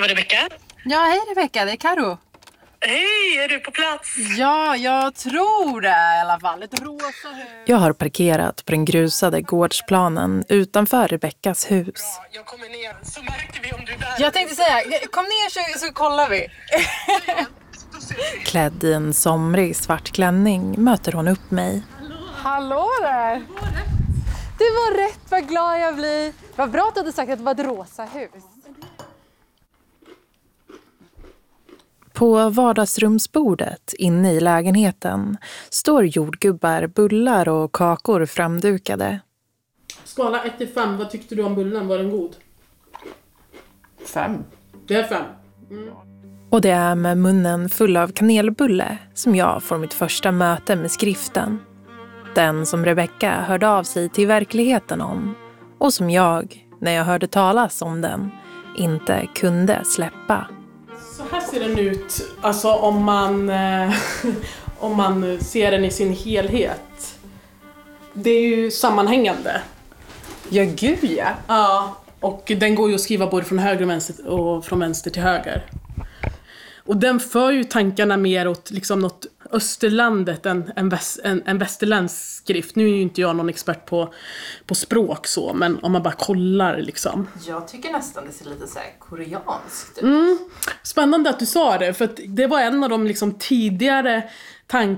var Rebecka. Ja, hej Rebecka, det är Karo. Hej, är du på plats? Ja, jag tror det i alla fall. Ett rosa hus. Jag har parkerat på den grusade gårdsplanen utanför Rebeckas hus. Bra, jag kommer ner så märker vi om du är där. Jag tänkte säga, kom ner så kollar vi. Då ses vi. Klädd i en somrig svart klänning möter hon upp mig. Hallå där. Det var rätt, vad glad jag blir. Vad bra att du hade sagt att det var ett rosa hus. På vardagsrumsbordet inne i lägenheten står jordgubbar, bullar och kakor framdukade. Skala 1-5, vad tyckte du om bullen? Var den god? 5. Det är 5. Och det är med munnen full av kanelbulle som jag får mitt första möte med skriften. Den som Rebecka hörde av sig till verkligheten om och som jag, när jag hörde talas om den, inte kunde släppa. Så här ser den ut, alltså om man ser den i sin helhet. Det är ju sammanhängande. Ja, gud ja. Ja, och den går ju att skriva både från höger och vänster och från vänster till höger. Och den för ju tankarna mer åt liksom något österlandet än en västerländsk skrift. Nu är ju inte jag någon expert på språk så, men om man bara kollar liksom. Jag tycker nästan det ser lite så här koreanskt ut. Spännande att du sa det, för att det var en av de liksom tidigare tankarna